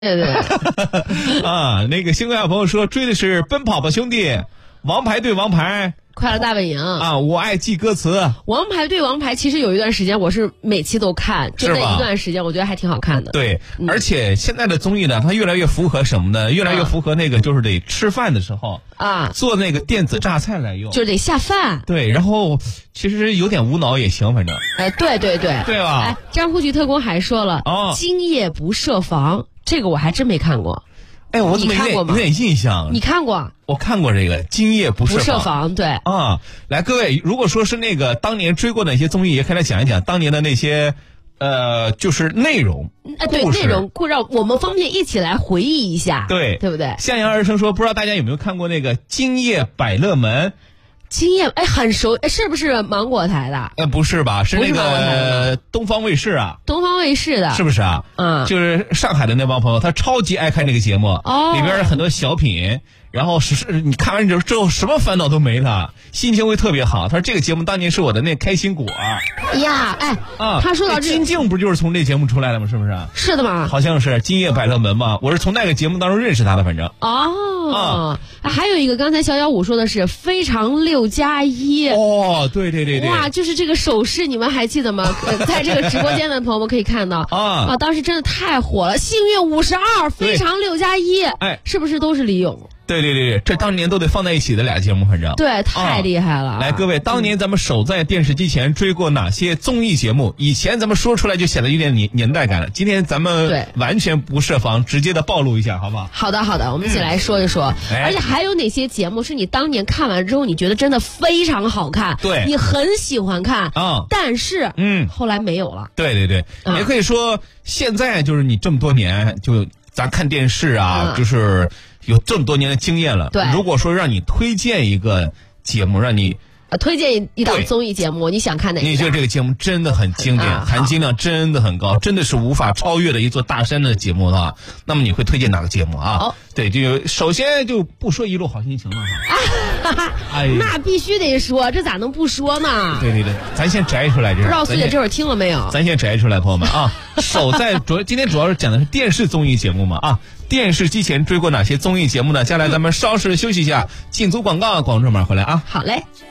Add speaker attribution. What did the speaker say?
Speaker 1: 对对
Speaker 2: 啊，那个新贵小朋友说追的是《奔跑吧兄弟》《王牌对王牌》
Speaker 1: 快乐大本营
Speaker 2: 啊，我爱记歌词。
Speaker 1: 王牌对王牌，其实有一段时间我是每期都看，就那一段时间我觉得还挺好看的。
Speaker 2: 对，而且现在的综艺呢，它越来越符合什么呢？越来越符合那个就是得吃饭的时候
Speaker 1: 啊，
Speaker 2: 做那个电子榨菜来用，
Speaker 1: 就得下饭。
Speaker 2: 对，然后其实有点无脑也行，反正。
Speaker 1: 对对对，
Speaker 2: 对吧？
Speaker 1: 哎，张虎局特工还说了，今夜不设防，这个我还真没看过。
Speaker 2: 哎，我怎么有点印象？
Speaker 1: 你看过？
Speaker 2: 我看过这个《今夜不设
Speaker 1: 防》，对
Speaker 2: 啊。来，各位，如果说是那个当年追过哪些综艺，也可以来讲一讲当年的那些就是内容。
Speaker 1: 对，内容让我们方便一起来回忆一下，
Speaker 2: 对
Speaker 1: 不对？
Speaker 2: 向阳而生说，不知道大家有没有看过那个《今夜百乐门》？
Speaker 1: 今夜很熟，是不是芒果台的？
Speaker 2: 不是吧？是那个东方卫视啊。
Speaker 1: 东方卫视的，
Speaker 2: 是不是啊？嗯，就是上海的那帮朋友，他超级爱看这个节目，里边很多小品，然后你看完之后什么烦恼都没了，心情会特别好。他说这个节目当年是我的那开心果。
Speaker 1: 呀，哎，他说到这
Speaker 2: 金靖不就是从这节目出来的吗？是不是？
Speaker 1: 是的吗？
Speaker 2: 好像是《今夜百乐门》嘛，我是从那个节目当中认识他的，反正。
Speaker 1: 还有一个刚才小155说的是非常6+1。
Speaker 2: 哦，对对对对。
Speaker 1: 哇，就是这个手势，你们还记得吗？在这个直播间的朋友们可以看到啊，当时真的太火了，幸运52，非常6+1，
Speaker 2: 哎，
Speaker 1: 是不是都是李咏？
Speaker 2: 对对对，这当年都得放在一起的俩节目，反正
Speaker 1: 对，太厉害了。
Speaker 2: 来，各位，当年咱们守在电视机前追过哪些综艺节目？以前咱们说出来就显得有点年代感了，今天咱们完全不设防，直接的暴露一下，好不好？
Speaker 1: 好的好的，我们一起来说一说。而且还有哪些节目是你当年看完之后你觉得真的非常好看，
Speaker 2: 对，
Speaker 1: 你很喜欢看但是后来没有了。
Speaker 2: 对对对，也可以说现在就是你这么多年就咱看电视啊，就是有这么多年的经验了。
Speaker 1: 对，
Speaker 2: 如果说让你推荐一个节目，让你
Speaker 1: 推荐一档综艺节目，你想看哪个？
Speaker 2: 你觉得这个节目真的很经典，含金量真的很高，真的是无法超越的一座大山的节目的话，那么你会推荐哪个节目啊？对，就首先就不说一路好心情了。
Speaker 1: 哎，那必须得说，这咋能不说呢？
Speaker 2: 对对对，咱先摘出来，这
Speaker 1: 不知道苏姐这会儿听了没有？
Speaker 2: 咱先摘出来，朋友们啊，今天主要是讲的是电视综艺节目嘛啊。电视机前追过哪些综艺节目呢？接下来咱们稍事休息一下，进组广告，广州马上回来啊。
Speaker 1: 好嘞。